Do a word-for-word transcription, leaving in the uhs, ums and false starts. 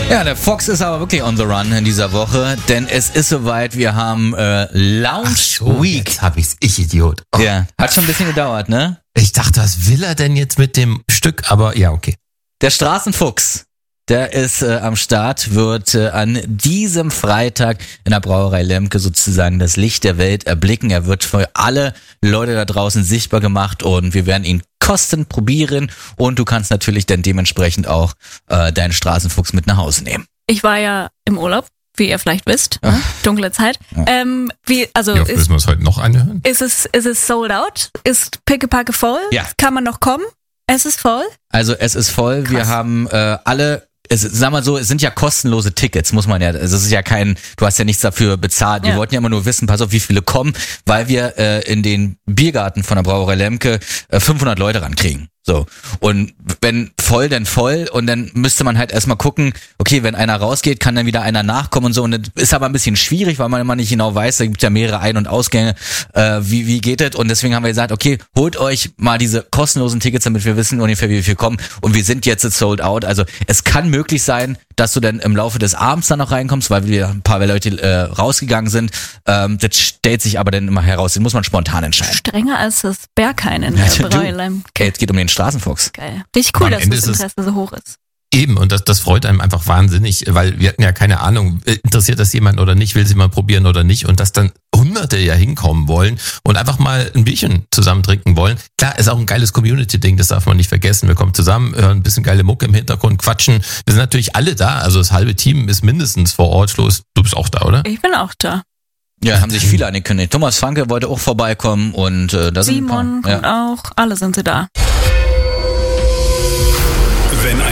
Ja, der Fox ist aber wirklich on the run in dieser Woche, denn es ist soweit, wir haben äh, Lounge Ach so, Week. Jetzt hab ich's, ich Idiot. Oh. Ja, hat schon ein bisschen gedauert, ne? Ich dachte, was will er denn jetzt mit dem Stück? Aber ja, okay. Der Straßenfuchs, der ist äh, am Start, wird äh, an diesem Freitag in der Brauerei Lemke sozusagen das Licht der Welt erblicken. Er wird für alle Leute da draußen sichtbar gemacht und wir werden ihn kosten probieren und du kannst natürlich dann dementsprechend auch äh, deinen Straßenfuchs mit nach Hause nehmen. Ich war ja im Urlaub, wie ihr vielleicht wisst, ne? Dunkle Zeit. Ja. Ähm, wie, also Ja, ist, müssen wir es heute noch anhören? ist es ist es sold out? Ist pickepacke voll? Ja. Kann man noch kommen? Es ist voll? Also es ist voll, Krass. wir haben äh, alle, es, sag mal so, es sind ja kostenlose Tickets, muss man ja, also es ist ja kein, du hast ja nichts dafür bezahlt, wir Ja. wollten ja immer nur wissen, pass auf, wie viele kommen, weil wir äh, in den Biergarten von der Brauerei Lemke äh, fünfhundert Leute rankriegen. So. Und wenn voll, dann voll und dann müsste man halt erstmal gucken, okay, wenn einer rausgeht, kann dann wieder einer nachkommen und so und das ist aber ein bisschen schwierig, weil man immer nicht genau weiß, da gibt ja mehrere Ein- und Ausgänge, äh, wie wie geht das und deswegen haben wir gesagt, okay, holt euch mal diese kostenlosen Tickets, damit wir wissen ungefähr, wie viel kommen und wir sind jetzt sold out, also es kann möglich sein, dass du dann im Laufe des Abends dann noch reinkommst, weil wir ein paar Leute äh, rausgegangen sind, ähm, das stellt sich aber dann immer heraus, den muss man spontan entscheiden. Strenger als das Berghain in Ja, der du. Brauerei Lemke. Okay, es geht um den Straßenfuchs. Geil. Richtig cool, Am dass Ende das ist es- Interesse so hoch ist. Eben, und das, das freut einem einfach wahnsinnig, weil wir hatten ja keine Ahnung, äh, interessiert das jemand oder nicht, will sie mal probieren oder nicht und dass dann Hunderte ja hinkommen wollen und einfach mal ein Bierchen zusammen trinken wollen. Klar, ist auch ein geiles Community-Ding, das darf man nicht vergessen. Wir kommen zusammen, hören ein bisschen geile Mucke im Hintergrund, quatschen. Wir sind natürlich alle da, also das halbe Team ist mindestens vor Ort. Schluss, du bist auch da, oder? Ich bin auch da. Ja, haben sich viele angekündigt. Thomas Franke wollte auch vorbeikommen und äh, da sind ein Simon paar. kommt auch. Alle sind sie da. Wenn ein